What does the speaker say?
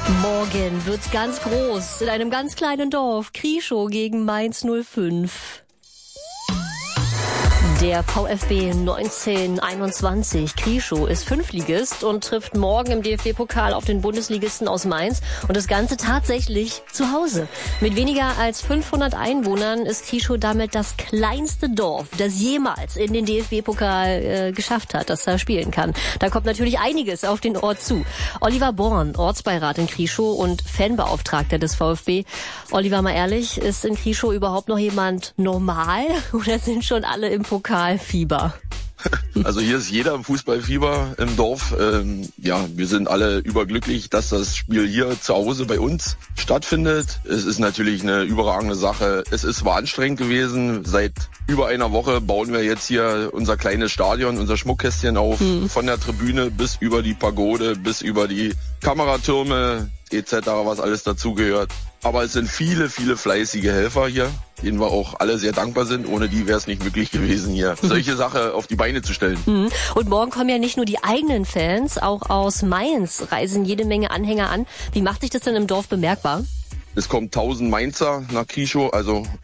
Morgen wird's ganz groß in einem ganz kleinen Dorf. Krieschow gegen Mainz 05. Der VfB 1921 Krieschow ist Fünftligist und trifft morgen im DFB-Pokal auf den Bundesligisten aus Mainz. Und das Ganze tatsächlich zu Hause. Mit weniger als 500 Einwohnern ist Krieschow damit das kleinste Dorf, das jemals in den DFB-Pokal geschafft hat, das da spielen kann. Da kommt natürlich einiges auf den Ort zu. Oliver Born, Ortsbeirat in Krieschow und Fanbeauftragter des VfB. Oliver, mal ehrlich, ist in Krieschow überhaupt noch jemand normal oder sind schon alle im Pokalfieber? Also hier ist jeder im Fußballfieber im Dorf. Wir sind alle überglücklich, dass das Spiel hier zu Hause bei uns stattfindet. Es ist natürlich eine überragende Sache. Es ist zwar anstrengend gewesen. Seit über einer Woche bauen wir jetzt hier unser kleines Stadion, unser Schmuckkästchen auf. Von der Tribüne bis über die Pagode, bis über die Kameratürme etc., was alles dazugehört. Aber es sind viele, viele fleißige Helfer hier, denen wir auch alle sehr dankbar sind. Ohne die wäre es nicht möglich gewesen, hier solche Sache auf die Beine zu stellen. Und morgen kommen ja nicht nur die eigenen Fans, auch aus Mainz reisen jede Menge Anhänger an. Wie macht sich das denn im Dorf bemerkbar? Es kommen 1000 Mainzer nach Krieschow, also